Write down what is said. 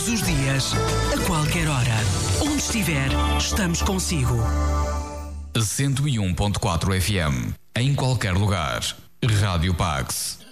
Todos os dias, a qualquer hora, onde estiver, estamos consigo. 101.4 FM, em qualquer lugar. Rádio Pax.